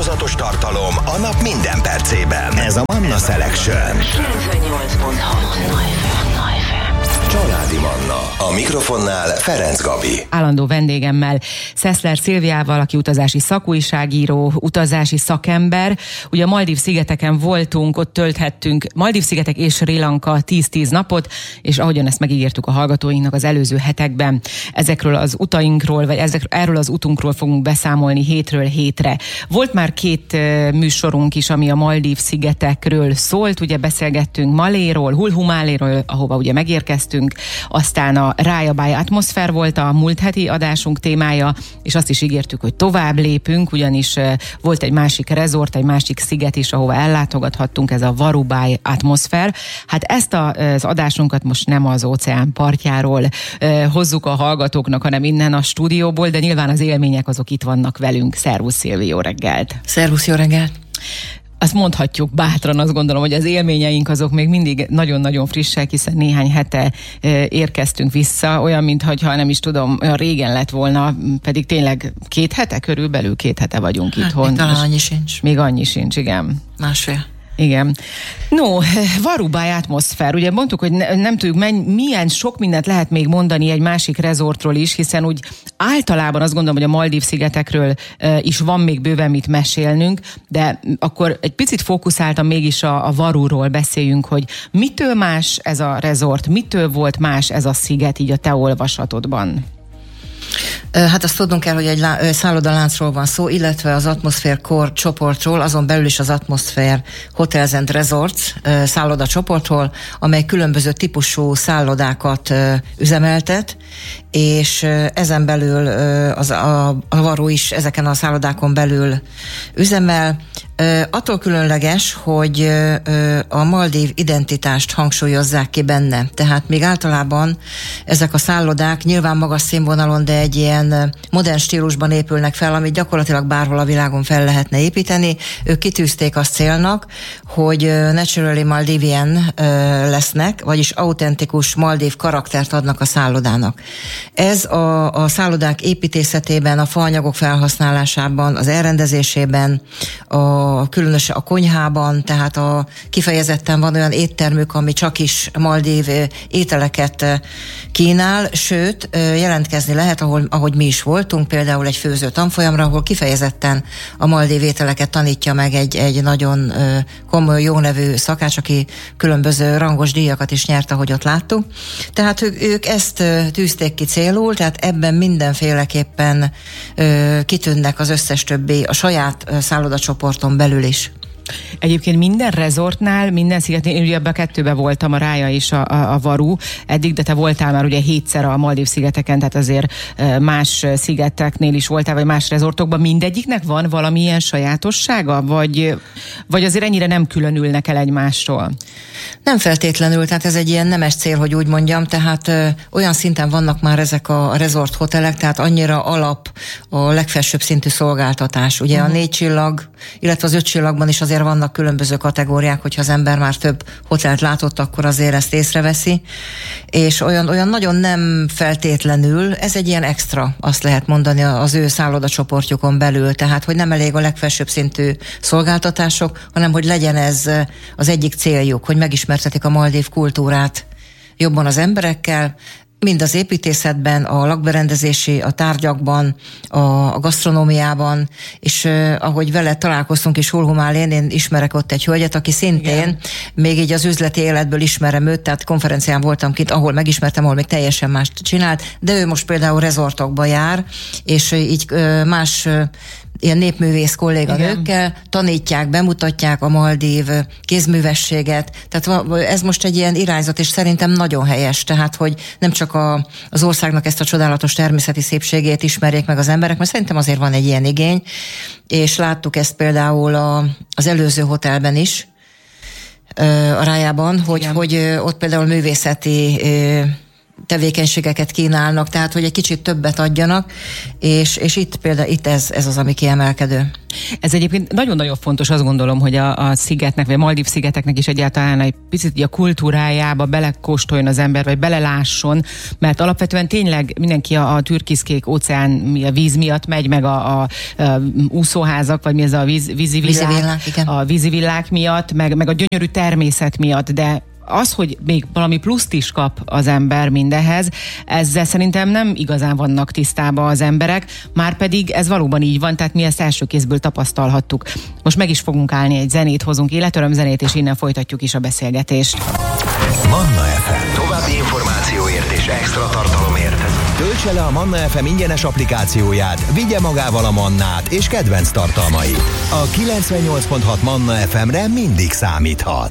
változatos tartalom a nap minden percében. Ez a Manna Selection. 98.6 Családi Manna. A mikrofonnál Ferenc Gabi. Állandó vendégemmel, Szeszler Szilviával, aki utazási szakújságíró, utazási szakember. Ugye a Maldív-szigeteken voltunk, ott tölthettünk Maldív-szigetek és Srí Lanka 10-10 napot, és ahogyan ezt megígértük a hallgatóinknak az előző hetekben, ezekről az utainkról, vagy erről az utunkról fogunk beszámolni hétről hétre. Volt már 2 műsorunk is, ami a Maldív-szigetekről szólt, ugye beszélgettünk Maléról, Hulhumáléről, ahova ugye megérkeztünk, aztán a Rájabály atmoszfér volt a múlt heti adásunk témája, és azt is ígértük, hogy tovább lépünk, ugyanis volt egy másik rezort, egy másik sziget is, ahova ellátogathattunk, ez a Varubály atmoszfér. Hát ezt az adásunkat most nem az óceán partjáról hozzuk a hallgatóknak, hanem innen a stúdióból, de nyilván az élmények azok itt vannak velünk. Szervusz Szilvi, jó reggelt! Szervusz, jó reggelt! Azt mondhatjuk bátran, azt gondolom, hogy az élményeink azok még mindig nagyon-nagyon frissek, hiszen néhány hete érkeztünk vissza, olyan, mintha nem is tudom, olyan régen lett volna, pedig tényleg 2 hete, körülbelül 2 hete vagyunk itthon. Még talán annyi sincs. Még annyi sincs, igen. Másfél. Igen. No, Varubály atmoszfér. Ugye mondtuk, hogy nem tudjuk, milyen sok mindent lehet még mondani egy másik rezortról is, hiszen úgy általában azt gondolom, hogy a Maldív-szigetekről is van még bőven mit mesélnünk, de akkor egy picit fókuszáltan mégis a Varúról beszéljünk, hogy mitől más ez a rezort, mitől volt más ez a sziget így a te olvasatodban? Hát azt tudnunk kell, hogy egy szállodaláncról van szó, illetve az Atmosphere Core csoportról, azon belül is az Atmosphere Hotels and Resorts szálloda csoportról, amely különböző típusú szállodákat üzemeltet, és ezen belül a Varú is ezeken a szállodákon belül üzemel. Attól különleges, hogy a maldív identitást hangsúlyozzák ki benne. Tehát még általában ezek a szállodák nyilván magas színvonalon, de egy ilyen modern stílusban épülnek fel, amit gyakorlatilag bárhol a világon fel lehetne építeni. Ők kitűzték azt célnak, hogy naturally Maldivian lesznek, vagyis autentikus maldív karaktert adnak a szállodának. Ez a szállodák építészetében, a faanyagok felhasználásában, az elrendezésében, különösen a konyhában, tehát kifejezetten van olyan éttermük, ami csak is maldív ételeket kínál, sőt, jelentkezni lehet, ahogy mi is voltunk, például egy főző tanfolyamra, ahol kifejezetten a maldív ételeket tanítja meg egy nagyon komoly, jó nevű szakács, aki különböző rangos díjakat is nyert, ahogy ott láttuk. Tehát ők ezt tűzték ki célul, tehát ebben mindenféleképpen kitűnnek az összes többi, a saját szállodacsoporton belül is. Egyébként minden rezortnál, minden szigetnél, én ugye ebben a 2-ben voltam, a Rája és a Varú eddig, de te voltál már ugye 7-szer a Maldív-szigeteken, tehát azért más szigeteknél is voltál, vagy más rezortokban. Mindegyiknek van valamilyen sajátossága, vagy azért ennyire nem különülnek el egymásról? Nem feltétlenül, tehát ez egy ilyen nemes cél, hogy úgy mondjam, tehát olyan szinten vannak már ezek a rezort hotelek, tehát annyira alap a legfelsőbb szintű szolgáltatás. Ugye a 4 csillag, illetve az 5 csillagban is azért vannak különböző kategóriák, hogyha az ember már több hotelt látott, akkor azért ezt észreveszi, és olyan nagyon nem feltétlenül, ez egy ilyen extra, azt lehet mondani az ő szállodacsoportjukon belül, tehát hogy nem elég a legfelsőbb szintű szolgáltatások, hanem hogy legyen ez az egyik céljuk, hogy megismertetik a maldív kultúrát jobban az emberekkel, mind az építészetben, a lakberendezési, a tárgyakban, a gasztronómiában, és ahogy vele találkoztunk is Hulhumálén, én ismerek ott egy hölgyet, aki szintén még így az üzleti életből ismerem őt, tehát konferencián voltam kint, ahol megismertem, ahol még teljesen mást csinált, de ő most például rezortokba jár, és így más ilyen népművész kolléganőkkel tanítják, bemutatják a maldív kézművességet. Tehát ez most egy ilyen irányzat, és szerintem nagyon helyes. Tehát, hogy nem csak az országnak ezt a csodálatos természeti szépségét ismerjék meg az emberek, mert szerintem azért van egy ilyen igény, és láttuk ezt például az előző hotelben is, a Rájában, hogy ott például művészeti tevékenységeket kínálnak, tehát hogy egy kicsit többet adjanak, és itt például ez az, ami kiemelkedő. Ez egyébként nagyon-nagyon fontos, azt gondolom, hogy a szigetnek, vagy a Maldív szigeteknek is egyáltalán egy picit a kultúrájába belekóstoljon az ember, vagy belelásson, mert alapvetően tényleg mindenki a türkiszkék óceán, a víz miatt megy, meg a úszóházak, vagy mi ez a vízivillák miatt, meg a gyönyörű természet miatt, de az, hogy még valami pluszt is kap az ember mindehez, ezzel szerintem nem igazán vannak tisztában az emberek, márpedig ez valóban így van, tehát mi ezt első kézből tapasztalhattuk. Most meg is fogunk állni, egy zenét hozunk, életörömzenét, és innen folytatjuk is a beszélgetést. Manna FM. További információért és extra tartalomért töltse le a Manna FM ingyenes applikációját, vigye magával a Mannát és kedvenc tartalmait. A 98.6 Manna FM-re mindig számíthat.